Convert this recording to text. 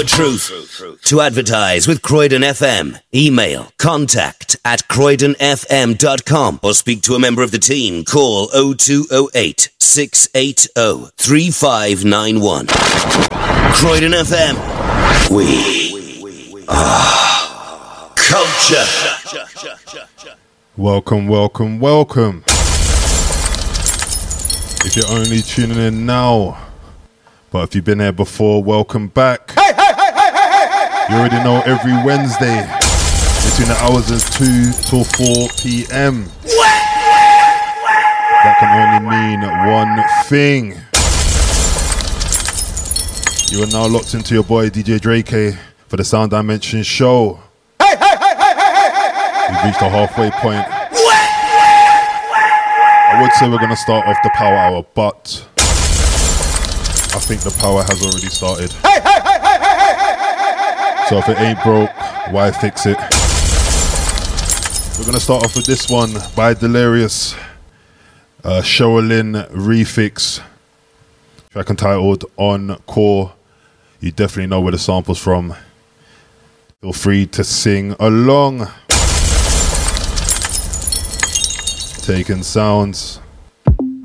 your truth. To advertise with Croydon FM, email contact@croydonfm.com or speak to a member of the team. Call 0208 680 3591. Croydon FM. We are culture. Welcome. If you're only tuning in now, but if you've been there before, welcome back. You already know every Wednesday between the hours of 2 till 4 p.m. That can only mean one thing. You are now locked into your boy DJ Drake for the Sound Dimension show. We've reached the halfway point. I would say we're going to start off the power hour, but I think the power has already started. So if it ain't broke, why fix it? We're going to start off with this one by Delirious, Shaolin Refix, track entitled Encore. You definitely know where the sample's from. Feel free to sing along. Taking sounds.